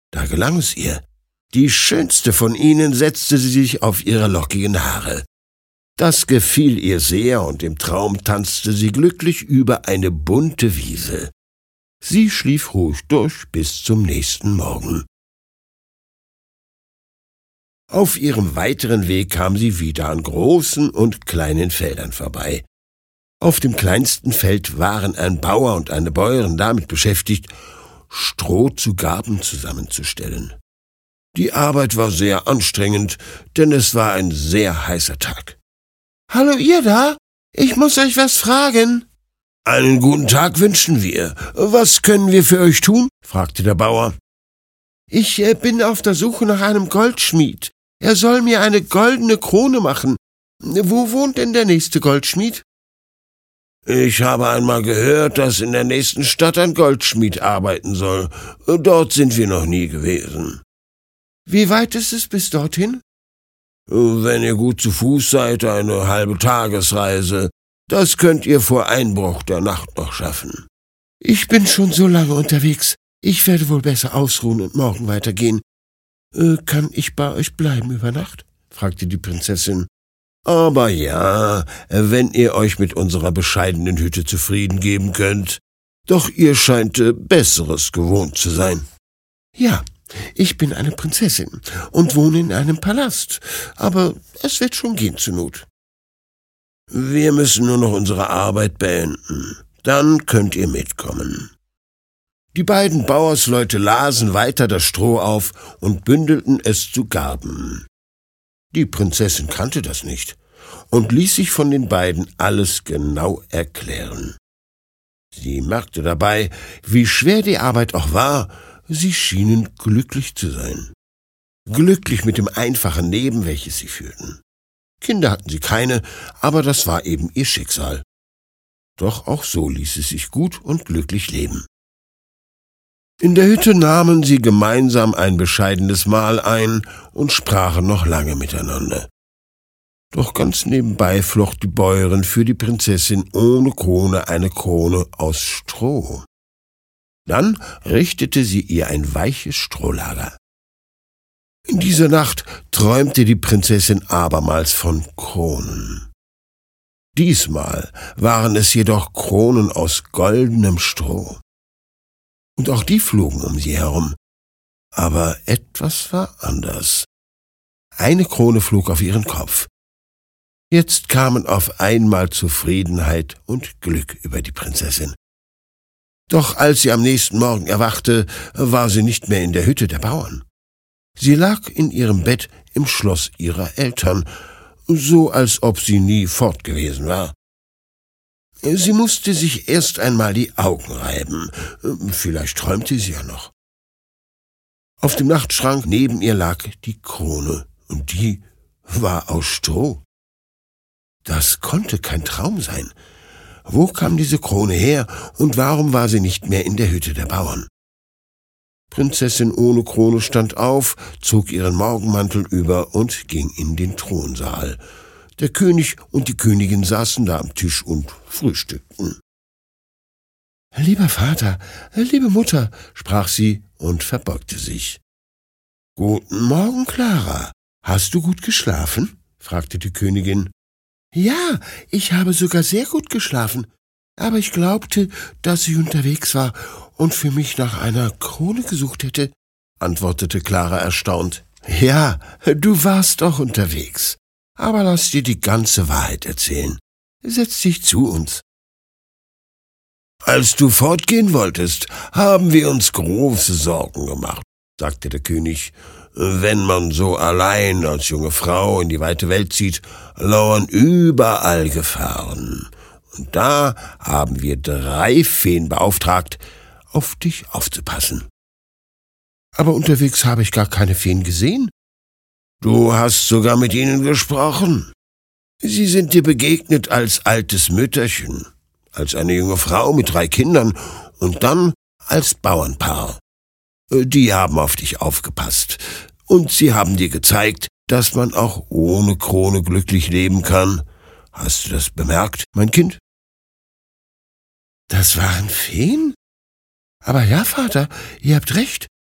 Da gelang es ihr. Die schönste von ihnen setzte sie sich auf ihre lockigen Haare. Das gefiel ihr sehr, und im Traum tanzte sie glücklich über eine bunte Wiese. Sie schlief ruhig durch bis zum nächsten Morgen. Auf ihrem weiteren Weg kam sie wieder an großen und kleinen Feldern vorbei. Auf dem kleinsten Feld waren ein Bauer und eine Bäuerin damit beschäftigt, Stroh zu Garben zusammenzustellen. Die Arbeit war sehr anstrengend, denn es war ein sehr heißer Tag. »Hallo ihr da, ich muss euch was fragen.« »Einen guten Tag wünschen wir. Was können wir für euch tun?« fragte der Bauer. »Ich bin auf der Suche nach einem Goldschmied. Er soll mir eine goldene Krone machen. Wo wohnt denn der nächste Goldschmied?« »Ich habe einmal gehört, dass in der nächsten Stadt ein Goldschmied arbeiten soll. Dort sind wir noch nie gewesen.« »Wie weit ist es bis dorthin?« »Wenn ihr gut zu Fuß seid, eine halbe Tagesreise. Das könnt ihr vor Einbruch der Nacht noch schaffen.« »Ich bin schon so lange unterwegs. Ich werde wohl besser ausruhen und morgen weitergehen. Kann ich bei euch bleiben über Nacht?« fragte die Prinzessin. »Aber ja, wenn ihr euch mit unserer bescheidenen Hütte zufrieden geben könnt. Doch ihr scheint Besseres gewohnt zu sein.« »Ja, ich bin eine Prinzessin und wohne in einem Palast, aber es wird schon gehen zur Not.« »Wir müssen nur noch unsere Arbeit beenden. Dann könnt ihr mitkommen.« Die beiden Bauersleute lasen weiter das Stroh auf und bündelten es zu Garben. Die Prinzessin kannte das nicht und ließ sich von den beiden alles genau erklären. Sie merkte dabei, wie schwer die Arbeit auch war. Sie schienen glücklich zu sein. Glücklich mit dem einfachen Leben, welches sie führten. Kinder hatten sie keine, aber das war eben ihr Schicksal. Doch auch so ließ es sich gut und glücklich leben. In der Hütte nahmen sie gemeinsam ein bescheidenes Mahl ein und sprachen noch lange miteinander. Doch ganz nebenbei flocht die Bäuerin für die Prinzessin ohne Krone eine Krone aus Stroh. Dann richtete sie ihr ein weiches Strohlager. In dieser Nacht träumte die Prinzessin abermals von Kronen. Diesmal waren es jedoch Kronen aus goldenem Stroh. Und auch die flogen um sie herum. Aber etwas war anders. Eine Krone flog auf ihren Kopf. Jetzt kamen auf einmal Zufriedenheit und Glück über die Prinzessin. Doch als sie am nächsten Morgen erwachte, war sie nicht mehr in der Hütte der Bauern. Sie lag in ihrem Bett im Schloss ihrer Eltern, so als ob sie nie fort gewesen war. Sie musste sich erst einmal die Augen reiben. Vielleicht träumte sie ja noch. Auf dem Nachtschrank neben ihr lag die Krone, und die war aus Stroh. Das konnte kein Traum sein. Wo kam diese Krone her, und warum war sie nicht mehr in der Hütte der Bauern? Prinzessin ohne Krone stand auf, zog ihren Morgenmantel über und ging in den Thronsaal. Der König und die Königin saßen da am Tisch und frühstückten. »Lieber Vater, liebe Mutter«, sprach sie und verbeugte sich. »Guten Morgen, Clara. Hast du gut geschlafen?« fragte die Königin. »Ja, ich habe sogar sehr gut geschlafen, aber ich glaubte, dass ich unterwegs war und für mich nach einer Krone gesucht hätte«, antwortete Clara erstaunt. »Ja, du warst auch unterwegs. Aber lass dir die ganze Wahrheit erzählen. Setz dich zu uns.« »Als du fortgehen wolltest, haben wir uns große Sorgen gemacht«, sagte der König. »Wenn man so allein als junge Frau in die weite Welt zieht, lauern überall Gefahren. Und da haben wir 3 Feen beauftragt, auf dich aufzupassen.« »Aber unterwegs habe ich gar keine Feen gesehen.« »Du hast sogar mit ihnen gesprochen. Sie sind dir begegnet als altes Mütterchen, als eine junge Frau mit 3 Kindern und dann als Bauernpaar. Die haben auf dich aufgepasst und sie haben dir gezeigt, dass man auch ohne Krone glücklich leben kann. Hast du das bemerkt, mein Kind?« »Das waren Feen? Aber ja, Vater, ihr habt recht.